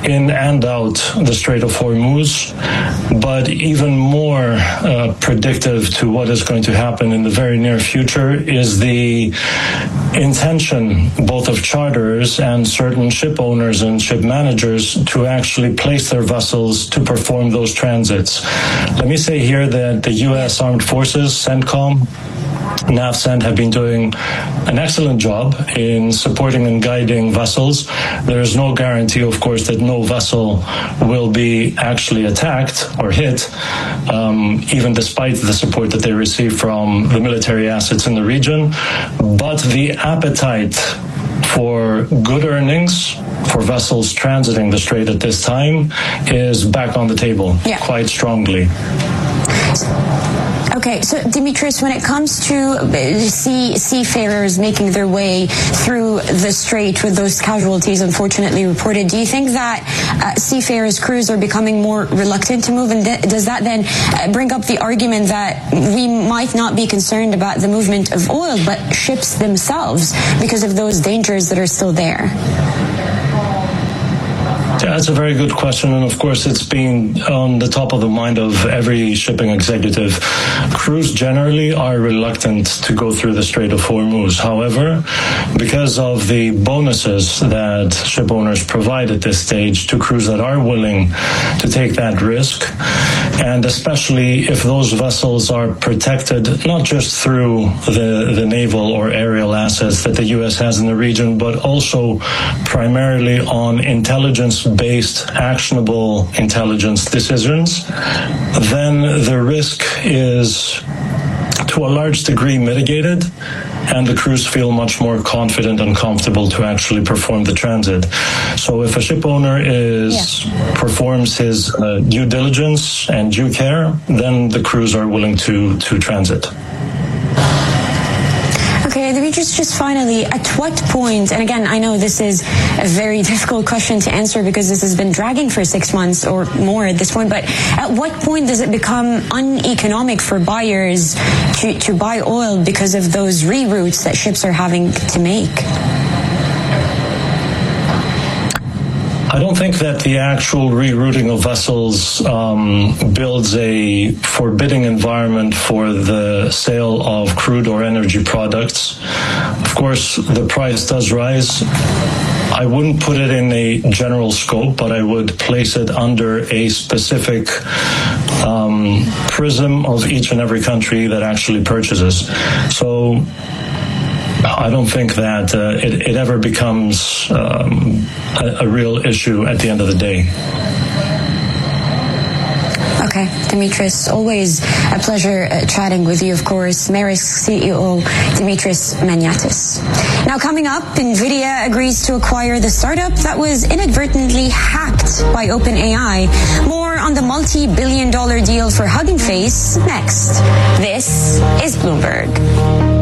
in and out the Strait of Hormuz, but even more predictive to what is going to happen in the very near future is the intention both of charterers and certain ship owners and ship managers to actually place their vessels to perform those transits. Let me say here that the U.S. Armed Forces, CENTCOM, NAVCENT have been doing an excellent job in supporting and guiding vessels. There is no guarantee, of course, that no vessel will be actually attacked or hit, even despite the support that they receive from the military assets in the region. But the appetite for good earnings for vessels transiting the strait at this time is back on the table quite strongly. Okay, so Dimitris, when it comes to seafarers making their way through the strait with those casualties unfortunately reported, do you think that seafarers' crews are becoming more reluctant to move? And does that then bring up the argument that we might not be concerned about the movement of oil, but ships themselves because of those dangers that are still there? Yeah, that's a very good question, and of course it's been on the top of the mind of every shipping executive. Crews generally are reluctant to go through the Strait of Hormuz. However, because of the bonuses that ship owners provide at this stage to crews that are willing to take that risk, and especially if those vessels are protected not just through the naval or aerial assets that the U.S. has in the region, but also primarily on intelligence-based, actionable intelligence decisions, then the risk is to a large degree mitigated, and the crews feel much more confident and comfortable to actually perform the transit. So if a ship owner performs his due diligence and due care, then the crews are willing to transit. Okay, Dimitris, just finally, at what point, and again, I know this is a very difficult question to answer because this has been dragging for 6 months or more at this point, but at what point does it become uneconomic for buyers to buy oil because of those reroutes that ships are having to make? I don't think that the actual rerouting of vessels builds a forbidding environment for the sale of crude or energy products. Of course, the price does rise. I wouldn't put it in a general scope, but I would place it under a specific prism of each and every country that actually purchases. So I don't think that it ever becomes a real issue at the end of the day. Okay, Dimitris, always a pleasure chatting with you, of course. Maersk CEO Dimitris Maniatis. Now coming up, NVIDIA agrees to acquire the startup that was inadvertently hacked by OpenAI. More on the multi-billion-dollar deal for Hugging Face next. This is Bloomberg.